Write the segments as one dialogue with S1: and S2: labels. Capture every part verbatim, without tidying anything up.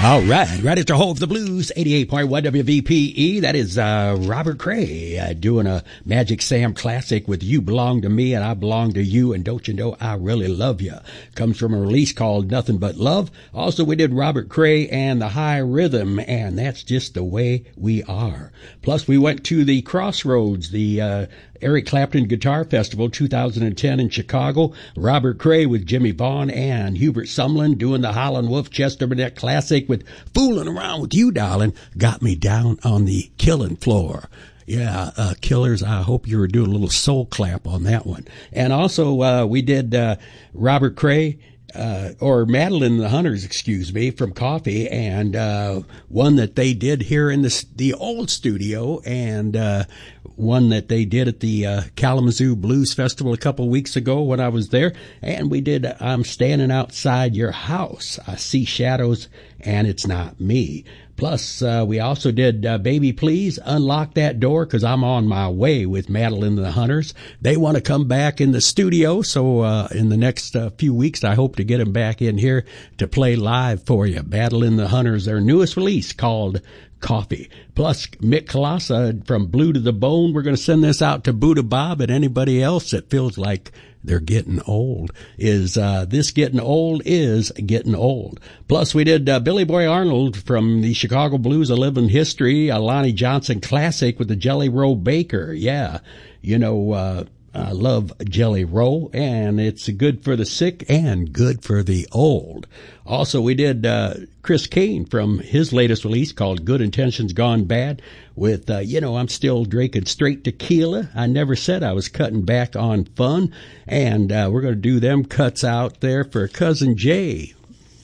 S1: All right, right at the home of the blues, eighty-eight point one W V P E. That is uh, Robert Cray uh, doing a Magic Sam classic with You Belong to Me and I Belong to You, and Don't You Know I Really Love You. Comes from a release called Nothing But Love. Also, we did Robert Cray and the High Rhythm, and That's Just the Way We Are. Plus, we went to the Crossroads, the uh, Eric Clapton Guitar Festival two thousand ten in Chicago. Robert Cray with Jimmy Vaughn and Hubert Sumlin doing the Howlin' Wolf Chester Burnett classic with Fooling Around With You, Darling. Got me down on the killing floor. Yeah, uh, Killers, I hope you were doing a little soul clap on that one. And also, uh, we did uh, Robert Cray, uh, or Madeline and the Hunters, excuse me, from Coffee, and uh, one that they did here in the, the old studio, and uh, one that they did at the uh, Kalamazoo Blues Festival a couple weeks ago when I was there. And we did I'm Standing Outside Your House. I See Shadows and It's Not Me. Plus, uh, we also did uh, Baby Please Unlock That Door, because I'm on my way with Madeline and the Hunters. They want to come back in the studio, so uh, in the next uh, few weeks, I hope to get them back in here to play live for you. Madeline and the Hunters, their newest release called Coffee. Plus, Mick Colossa from Blue to the Bone. We're going to send this out to Buddha Bob and anybody else that feels like they're getting old. Is uh, this getting old is getting old. Plus, we did uh, Billy Boy Arnold from the Chicago Blues, A Living History, a Lonnie Johnson classic with the Jelly Roll Baker. Yeah, you know, uh, I love Jelly Roll, and it's good for the sick and good for the old. Also, we did uh, Chris Kane from his latest release called Good Intentions Gone Bad with, uh, you know, I'm still drinking straight tequila. I never said I was cutting back on fun. And uh, we're going to do them cuts out there for Cousin Jay.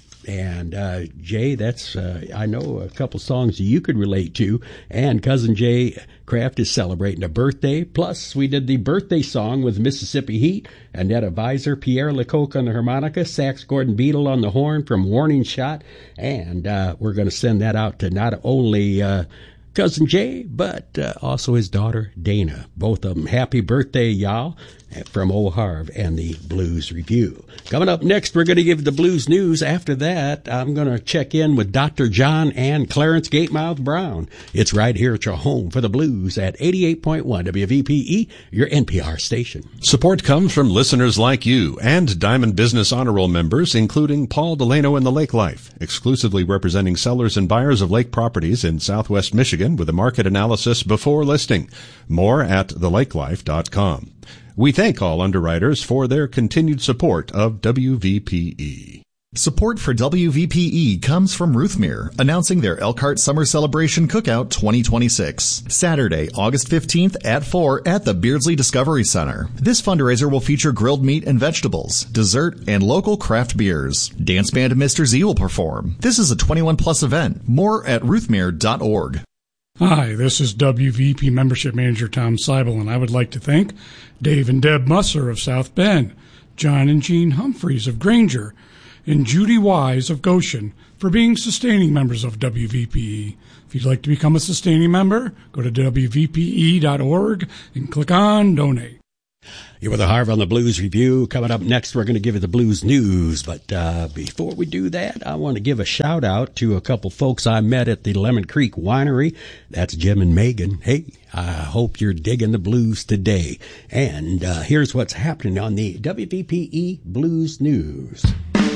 S1: And, uh, Jay, that's, uh, I know a couple songs you could relate to. And Cousin Jay Kraft is celebrating a birthday. Plus, we did the birthday song with Mississippi Heat, Annetta Visor, Pierre Lecoq on the harmonica, Sax Gordon Beadle on the horn from Warning Shot. And, uh, we're going to send that out to not only, uh, Cousin Jay, but uh, also his daughter, Dana. Both of them, happy birthday, y'all, from O. Harv and the Blues Review. Coming up next, we're going to give the blues news. After that, I'm going to check in with Doctor John and Clarence Gatemouth Brown. It's right here at your home for the blues at eighty-eight point one W V P E, your N P R station.
S2: Support comes from listeners like you and Diamond Business Honor Roll members, including Paul Delano and the Lake Life, exclusively representing sellers and buyers of lake properties in Southwest Michigan with a market analysis before listing. More at the lake life dot com. We thank all underwriters for their continued support of W V P E.
S3: Support for W V P E comes from Ruthmere, announcing their Elkhart Summer Celebration Cookout twenty twenty-six. Saturday, August fifteenth at four at the Beardsley Discovery Center. This fundraiser will feature grilled meat and vegetables, dessert, and local craft beers. Dance band Mister Z will perform. This is a twenty-one plus event. More at ruthmere dot org.
S4: Hi, this is W V P Membership Manager Tom Seibel, and I would like to thank Dave and Deb Musser of South Bend, John and Jean Humphreys of Granger, and Judy Wise of Goshen for being sustaining members of W V P E. If you'd like to become a sustaining member, go to W V P E dot org and click on Donate.
S1: You're with the Harv on the Blues Review. Coming up next, we're going to give you the blues news. But uh, before we do that, I want to give a shout out to a couple folks I met at the Lemon Creek Winery. That's Jim and Megan. Hey, I hope you're digging the blues today. And uh, here's what's happening on the W V P E Blues News.